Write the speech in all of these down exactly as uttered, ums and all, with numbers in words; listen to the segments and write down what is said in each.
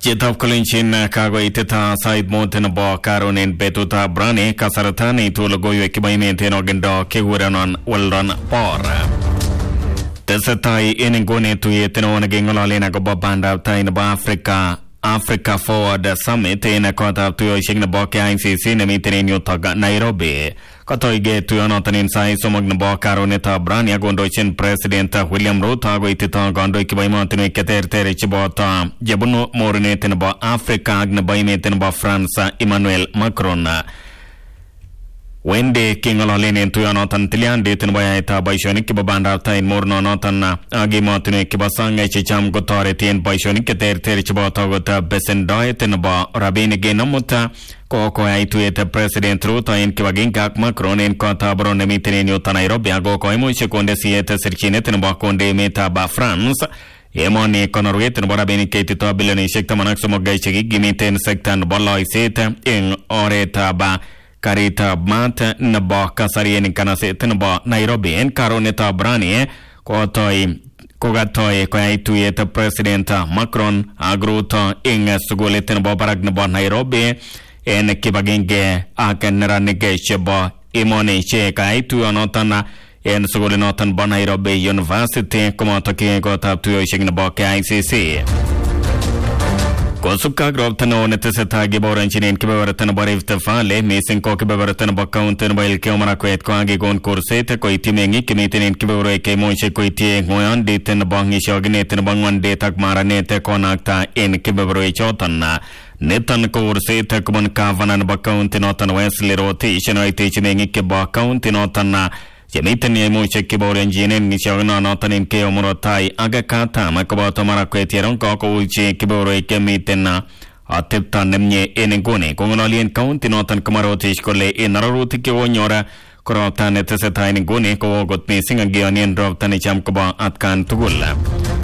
Jetap Kolinchin Kagoiteta Side Mountain Bo Karon in Betuta Brani Kasaratani to Logoyo Kibaimate Ogendo Kiguran Walran Por. Tesatai Iningone to Yetino Gingolina Gobanda Tainaba Africa Africa Forward Summit in a quarter to Shignaboke I C C meeting in Yotaga Nairobi. Katoige to Yonotan inside Somagnaboka Caroneta Brania Gondochin President William Ruto Goitita Gondo Kibaimantine Kater Terechibota Jabuno Morinet in Ba Africa Agnabaimate in Ba France Emmanuel Macron. Wende King Olin to Yonotan Tilian Ditin Bayata by Shonik Babanda Tain Morno Notan Agimotine Kibasanga Chicham Gotoreti and by Shonik Terechibota Gota Besendoi Tenaba Rabini Genamuta. Koko ay tuete President Ruto in Kiwaginkak Macron in Kota Brone meeting in Nairobi ago ko imo sekonde siete serchinet in Bakonde meta ba France Emoni Conorwet in Borabini Kate to Billion Shekta Manaxo Gaichigi Gimiten Sectan Boloi Set in Oreta ba Karita Mat Nabo Kasari in Kanaset in Ba Nairobi in Karoneta Brani Kotoi Kogatoi ko ay tuete President Macron agruto in Sugoletin Bobarak Nabo Nairobi en Kibagenge Akanranige Sheba Imoni Sheka to Anotana en Sugolinotan Bonairobi University Komotaki got up to Shignaboke I C C. Kosuka Grotano Neteseta Giboranchin in Kiberatan Barif the Fale, missing Kokiberatan Bacountain by Kilmaraquet Koagigon Corseta, Koitimingi, committing in Kibere Kemonche Koiti, Moyan, Ditan Bangi Shoganate, Bangan Detak Maranete Konakta in Kibere Chotana. Netan Corseta Kuman Kavan and Bacountin Wesley rotation, I teach Mengi Bacountin Jamitan Yemuche Kibor engine in Nishana Notan in Keomorotai, Agakata, Makabata Maraquetian Koko Uchi Kibore Kemitena, Atipta Nemye Enegone, Kongonalian County Notan Kamarotish Kole in Narutiki Onyora, Korota Neteseta in Gune, Ko got missing a Gionian drop Tanicham Koba at Kan Tugula.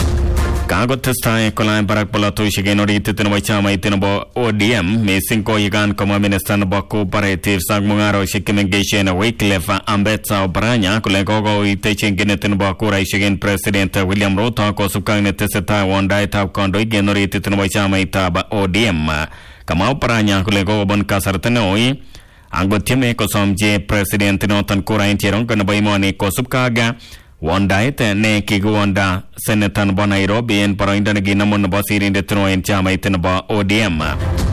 Kago testai Kolan Barak Polato Shigenori Titanwachama Itinabo O D M, missing Koyagan Koma Minister Baku Parative Sagmungaro Shikimengation, Wycliffe Ambetsa Branya, Kulegogo Itachin Genetin Bakura Shigen President William Ruto, Kosukan Teseta, one diet of Kondo Genori Titanwachama Itaba O D M, Kamau Paranya, Kulego Bon Kasartanoi, Angotime Kosomje, President Notan Kura Intiron Kanabaimoni Kosupkaga. One diet ne Kiguanda Senetan Bonairobi and Paroindanaginamun Basir in the Tro and Chamaitanaba O D M.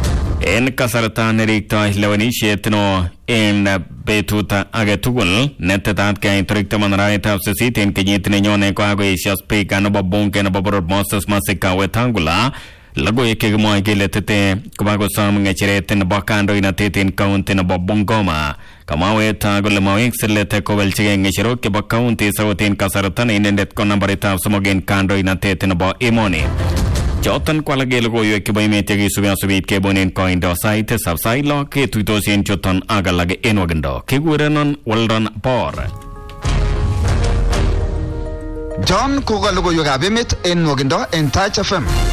En Kasaratan Ericta Levanishetno in Betuta Agatugul, Netat Kain Trictaman right of the city in Kenyitin Quago Speak and Babunk and Babur Monsters Masika Wetangula. Lago Kigmo Giletete, Kubago Sam Gacheret and Bakando in a Titin Count in a Babungoma. Kamawe Tagulamo Excelete Kovelching Shiroki Bacounty South in Kasaratan in that Conambarita Sumogan Kando in a Titin about Emoni. Jotan Qualagelo Yokibaimete Subiasubit Kebon in Coin do site, Subside Lock, Tuitosian Choton Agalag Enogando, Kiguranon, Waldon Por. John Kogalogo Yogabimit in Nogendo in Touch F M.